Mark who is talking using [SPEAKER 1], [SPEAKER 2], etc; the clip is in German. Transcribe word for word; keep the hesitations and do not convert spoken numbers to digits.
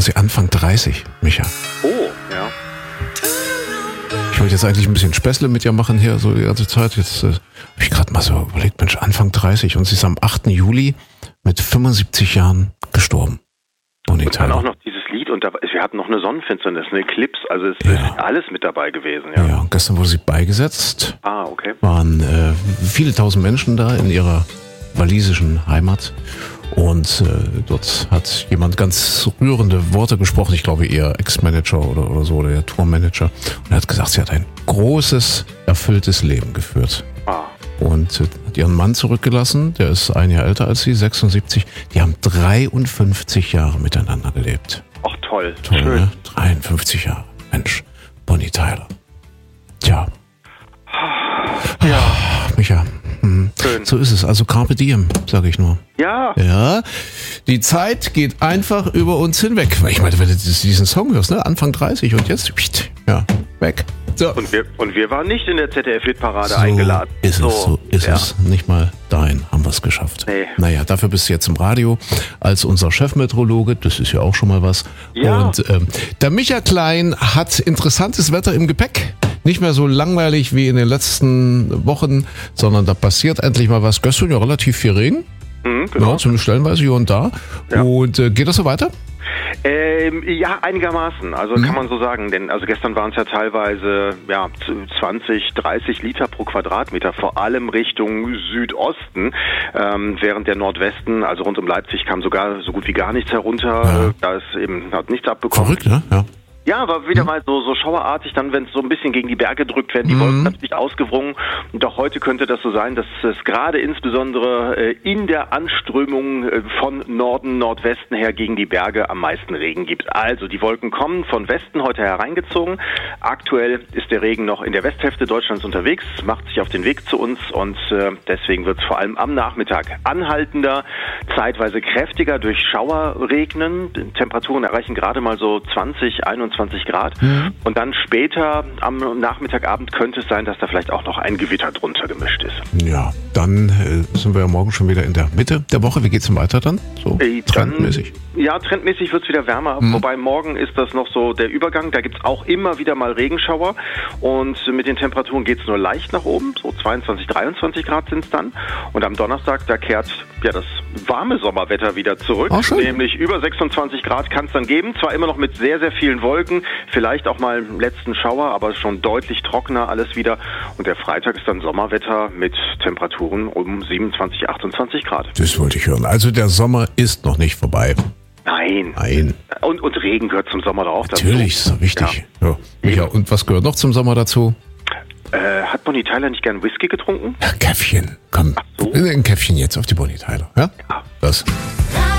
[SPEAKER 1] war sie Anfang dreißig, Micha.
[SPEAKER 2] Oh, ja.
[SPEAKER 1] Ich wollte jetzt eigentlich ein bisschen Späßle mit ihr machen hier so die ganze Zeit. Jetzt äh, habe ich gerade mal so überlegt, Mensch, Anfang dreißig und sie ist am achten Juli mit fünfundsiebzig Jahren gestorben.
[SPEAKER 2] Und dann auch noch dieses Lied und da, wir hatten noch eine Sonnenfinsternis, eine Eclipse, also es ja. ist alles mit dabei gewesen. Ja,
[SPEAKER 1] ja, und gestern wurde sie beigesetzt.
[SPEAKER 2] Ah, okay.
[SPEAKER 1] Waren äh, viele tausend Menschen da in ihrer walisischen Heimat und äh, dort hat jemand ganz rührende Worte gesprochen, ich glaube eher Ex-Manager oder, oder so, oder der Tourmanager, und er hat gesagt, sie hat ein großes, erfülltes Leben geführt.
[SPEAKER 2] Ah.
[SPEAKER 1] Und äh, hat ihren Mann zurückgelassen, der ist ein Jahr älter als sie, sechsundsiebzig. Die haben dreiundfünfzig Jahre miteinander gelebt.
[SPEAKER 2] Ach toll,
[SPEAKER 1] toll,
[SPEAKER 2] schön.
[SPEAKER 1] Ne? dreiundfünfzig Jahre, Mensch, Bonnie Tyler. Tja.
[SPEAKER 2] Ja.
[SPEAKER 1] Ach, Micha, hm.
[SPEAKER 2] Schön.
[SPEAKER 1] So ist es, also Carpe Diem, sage ich nur.
[SPEAKER 2] Ja.
[SPEAKER 1] Ja, die Zeit geht einfach über uns hinweg. Ich meine, wenn du diesen Song hörst, ne? Anfang dreißig und jetzt, ja, weg. So.
[SPEAKER 2] Und wir, und wir waren nicht in der Z D F-Hitparade
[SPEAKER 1] so
[SPEAKER 2] eingeladen.
[SPEAKER 1] Ist
[SPEAKER 2] so
[SPEAKER 1] es, so ist
[SPEAKER 2] ja.
[SPEAKER 1] es. Nicht mal dahin haben wir es geschafft.
[SPEAKER 2] Nee.
[SPEAKER 1] Naja, dafür bist du jetzt im Radio als unser Chefmeteorologe. Das ist ja auch schon mal was.
[SPEAKER 2] Ja.
[SPEAKER 1] Und ähm, der Micha Klein hat interessantes Wetter im Gepäck. Nicht mehr so langweilig wie in den letzten Wochen, sondern da passiert endlich mal was. Gestern ja relativ viel Regen.
[SPEAKER 2] Mhm, genau.
[SPEAKER 1] Ja, zumindest stellenweise hier und da.
[SPEAKER 2] Ja.
[SPEAKER 1] Und äh, geht das so weiter?
[SPEAKER 2] Ähm, ja, einigermaßen, also mhm. kann man so sagen, denn also gestern waren es ja teilweise ja, zwanzig, dreißig Liter pro Quadratmeter, vor allem Richtung Südosten, ähm, während der Nordwesten, also rund um Leipzig, kam sogar so gut wie gar nichts herunter,
[SPEAKER 1] Ja.
[SPEAKER 2] da ist eben, hat nichts abbekommen.
[SPEAKER 1] Verrückt, ne? Ja.
[SPEAKER 2] Ja, war wieder mal so, so schauerartig, dann, wenn es so ein bisschen gegen die Berge drückt, werden die Wolken natürlich ausgewrungen. Und auch heute könnte das so sein, dass es gerade insbesondere äh, in der Anströmung äh, von Norden, Nordwesten her gegen die Berge am meisten Regen gibt. Also die Wolken kommen von Westen heute hereingezogen. Aktuell ist der Regen noch in der Westhälfte Deutschlands unterwegs, macht sich auf den Weg zu uns und äh, deswegen wird es vor allem am Nachmittag anhaltender, zeitweise kräftiger durch Schauer regnen. Die Temperaturen erreichen gerade mal so zwanzig, einundzwanzig Grad. Mhm. Und dann später am Nachmittagabend könnte es sein, dass da vielleicht auch noch ein Gewitter drunter gemischt ist.
[SPEAKER 1] Ja, dann äh, sind wir ja morgen schon wieder in der Mitte der Woche. Wie geht's denn weiter dann? So
[SPEAKER 2] äh,
[SPEAKER 1] trendmäßig?
[SPEAKER 2] Dann, ja, trendmäßig wird es wieder wärmer. Mhm. Wobei morgen ist das noch so der Übergang. Da gibt es auch immer wieder mal Regenschauer. Und mit den Temperaturen geht es nur leicht nach oben. So zweiundzwanzig, dreiundzwanzig Grad sind es dann. Und am Donnerstag, da kehrt ja das warme Sommerwetter wieder zurück.
[SPEAKER 1] Oh, schön.
[SPEAKER 2] Nämlich über sechsundzwanzig Grad kann es dann geben. Zwar immer noch mit sehr, sehr vielen Wolken. Vielleicht auch mal einen letzten Schauer, aber schon deutlich trockener alles wieder. Und der Freitag ist dann Sommerwetter mit Temperaturen um siebenundzwanzig, achtundzwanzig Grad.
[SPEAKER 1] Das wollte ich hören. Also der Sommer ist noch nicht vorbei.
[SPEAKER 2] Nein.
[SPEAKER 1] Nein.
[SPEAKER 2] Und, und Regen gehört zum Sommer doch auch dazu.
[SPEAKER 1] Natürlich, ist wichtig. Ja. Ja. Micha, und was gehört noch zum Sommer dazu?
[SPEAKER 2] Äh, hat Bonnie Tyler nicht gern Whisky getrunken?
[SPEAKER 1] Ja, Käffchen. Komm,
[SPEAKER 2] Ach so.
[SPEAKER 1] ein Käffchen jetzt auf die Bonnie Tyler. Ja?
[SPEAKER 2] Ja.
[SPEAKER 1] Das.